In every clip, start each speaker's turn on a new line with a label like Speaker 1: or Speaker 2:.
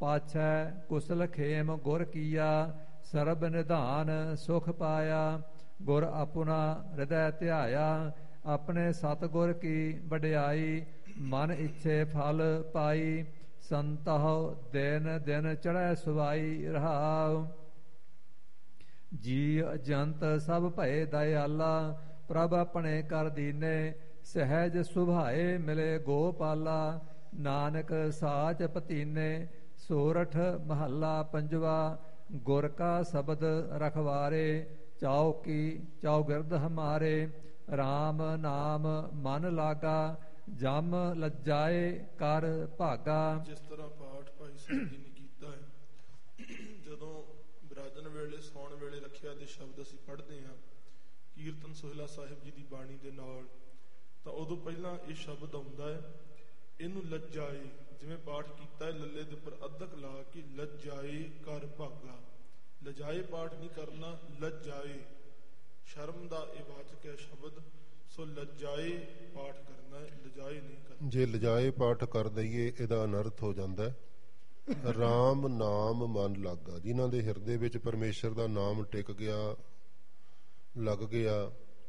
Speaker 1: ਪਾਛੈ ਕੁਸਲ ਖੇਮ ਗੁਰ ਕੀਆ, ਸਰਬ ਨਿਧਾਨ ਸੁਖ ਪਾਇਆ। ਗੁਰ ਆਪਣਾ ਹਿਰਦੈ ਧਿਆਇਆ, ਆਪਣੇ ਸਤਿਗੁਰ ਕੀ ਵਡਿਆਈ। ਮਨ ਇੱਛੇ ਫਲ ਪਾਈ, ਸੰਤਹੁ ਦਿਨ ਦਿਨ ਚੜ੍ਹੈ ਸੁਵਾਈ। ਰਹਾਉ ਜੀ ਜੰਤ ਸਭ ਭਏ ਦਇਆਲਾ, ਪ੍ਰਭ ਆਪਣੇ ਕਰ ਦੀਨੇ। ਸਹਿਜ ਸੁਭਾਏ ਮਿਲੇ ਗੋਪਾਲਾ, ਨਾਨਕ ਸਾਚ ਪਤੀਨੇ। ਸੋਰਠ ਮਹੱਲਾ ਪੰਜਵਾ। ਗੁਰ ਕਾ ਸ਼ਬਦ ਰਖਵਾਰੇ, ਚੌਕੀ ਚੌਗਿਰਦ ਹਮਾਰੇ। RAM ਨਾਮ ਮਨ ਲਾਗਾ, ਜਮ ਲੱਜਾਏ ਕਰ ਭਾਗਾ।
Speaker 2: ਜਿਸ ਤਰ੍ਹਾਂ ਪਾਠ ਭਾਈ ਸਾਹਿਬ ਜੀ ਨੇ ਕੀਤਾ ਹੈ, ਜਦੋਂ ਬਿਰਾਜਨ ਵੇਲੇ ਸੌਣ ਵੇਲੇ ਰੱਖਿਆ ਦੇ ਸ਼ਬਦ ਅਸੀਂ ਪੜ੍ਹਦੇ ਹਾਂ ਕੀਰਤਨ ਸੋਹਿਲਾ ਸਾਹਿਬ ਜੀ ਦੀ ਬਾਣੀ ਦੇ ਨਾਲ, ਤਾਂ ਉਦੋਂ ਪਹਿਲਾਂ ਇਹ ਸ਼ਬਦ ਆਉਂਦਾ ਹੈ, ਇਹਨੂੰ ਲੱਜਾਏ, ਜਿਵੇਂ ਪਾਠ ਕੀਤਾ ਹੈ ਲੱਲੇ ਦੇ ਉੱਪਰ ਅੱਧਕ ਲਾ ਕੇ ਲੱਜਾਏ ਕਰ ਭਾਗਾ। ਲਜਾਏ ਪਾਠ ਨਹੀਂ ਕਰਨਾ, ਲੱਜਾਏ ਸ਼ਰਮ ਦਾ ਇਹ ਵਾਚਕ ਹੈ ਸ਼ਬਦ, ਸੋ ਲੱਜਾਏ ਪਾਠ ਕਰਨਾ ਹੈ, ਲਜਾਏ ਨਹੀਂ ਕਰਨਾ।
Speaker 3: ਜੇ ਲਜਾਏ ਪਾਠ ਕਰ ਦਈਏ ਇਹਦਾ ਅਨਰਥ ਹੋ ਜਾਂਦਾ ਹੈ RAM ਨਾਮ ਮਨ ਲਾਗਾ। ਜਿਨ੍ਹਾਂ ਦੇ ਹਿਰਦੇ ਵਿੱਚ ਪਰਮੇਸ਼ਰ ਦਾ ਨਾਮ ਟਿਕ ਗਿਆ, ਲੱਗ ਗਿਆ,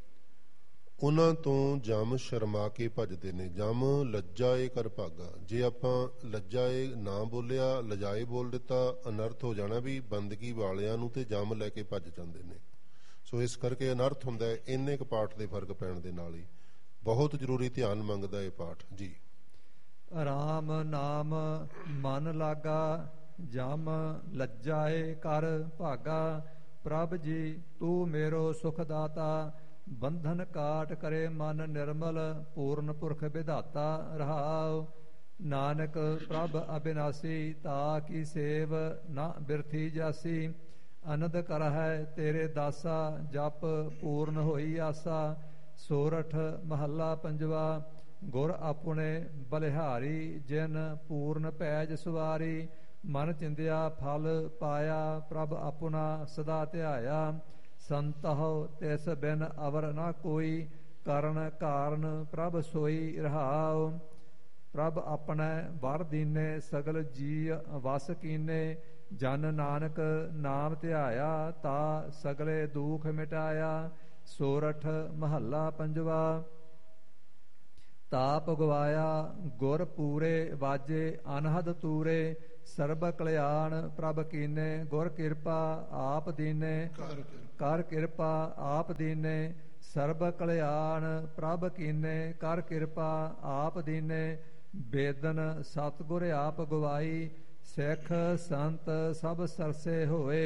Speaker 3: ਉਹਨਾਂ ਤੋਂ ਜਮ ਸ਼ਰਮਾ ਕੇ ਭੱਜਦੇ ਨੇ। ਜਮ ਲੱਜਾਏ ਕਰ ਭਾਗਾ। ਜੇ ਆਪਾਂ ਲੱਜਾਏ ਨਾ ਬੋਲਿਆ, ਲਜਾਏ ਬੋਲ ਦਿੱਤਾ, ਅਨਰਥ ਹੋ ਜਾਣਾ ਵੀ ਬੰਦਗੀ ਵਾਲਿਆਂ ਨੂੰ ਤੇ ਜਮ ਲੈ ਕੇ ਭੱਜ ਜਾਂਦੇ ਨੇ। ਸੋ ਇਸ ਕਰਕੇ ਅਨਰਥ ਹੁੰਦਾ ਹੈ ਇੰਨੇ ਕੁ ਪਾਠ ਦੇ ਫਰਕ ਪੈਣ ਦੇ ਨਾਲ ਹੀ। ਬਹੁਤ ਜ਼ਰੂਰੀ ਧਿਆਨ ਮੰਗਦਾ ਇਹ ਪਾਠ ਜੀ।
Speaker 1: RAM ਨਾਮ ਮਨ ਲਾਗਾ, ਜਮ ਲੱਜਾਏ ਕਰ ਭਾਗਾ। ਪ੍ਰਭ ਜੀ ਤੂੰ ਮੇਰੋ ਸੁਖ ਦਾਤਾ, ਬੰਧਨ ਕਾਟ ਕਰੇ ਮਨ ਨਿਰਮਲ। ਪੂਰਨ ਪੁਰਖ ਵਿਧਾਤਾ। ਰਹਾਉ ਨਾਨਕ ਪ੍ਰਭ ਅਬਿਨਾਸੀ, ਤਾ ਕੀ ਸੇਵ ਨਾ ਬਿਰਥੀ ਜਾਸੀ। ਅਨੰਦ ਕਰਹਿ ਤੇਰੇ ਦਾਸਾ, ਜਪ ਪੂਰਨ ਹੋਈ ਆਸਾ। ਸੋਰਠ ਮਹੱਲਾ ਪੰਜਵਾ। ਗੁਰ ਆਪਣੇ ਬਲਿਹਾਰੀ, ਜਿਨ ਪੂਰਨ ਪੈਜ ਸੁਵਾਰੀ। ਮਨ ਚਿੰਦਿਆ ਫਲ ਪਾਇਆ, ਪ੍ਰਭ ਆਪਣਾ ਸਦਾ ਧਿਆਇਆ। ਸੰਤਹੁ ਤਿਸ ਬਿਨ ਅਵਰ ਨਾ ਕੋਈ, ਕਰਨ ਕਾਰਨ ਪ੍ਰਭ ਸੋਈ। ਰਹਾਉ ਪ੍ਰਭ ਆਪਣੇ ਵਰ ਦੀਨੇ, ਸਗਲ ਜੀ ਵਸ ਕੀਨੇ। ਜਨ ਨਾਨਕ ਨਾਮ ਧਿਆਇਆ, ਤਾ ਸਗਲੇ ਦੁਖ ਮਿਟਾਇਆ। ਸੋਰਠ ਮਹੱਲਾ ਪੰਜਵਾ। ਤਾਪ ਗਵਾਇਆ ਗੁਰ ਪੂਰੇ, ਵਾਜੇ ਅਨਹਦ ਤੂਰੇ। ਸਰਬ ਕਲਿਆਣ ਪ੍ਰਭ ਕੀਨੇ, ਗੁਰ ਕਿਰਪਾ ਆਪ ਦੀਨੇ। ਕਰ ਕਿਰਪਾ ਆਪ ਦੀਨੇ। ਸਰਬ ਕਲਿਆਣ ਪ੍ਰਭ ਕੀਨੇ, ਕਰ ਕਿਰਪਾ ਆਪ ਦੀਨੇ। ਬੇਦਨ ਸਤਿਗੁਰ ਆਪ ਗਵਾਈ, ਸਿੱਖ ਸੰਤ ਸਭ ਸਰਸੇ ਹੋਏ।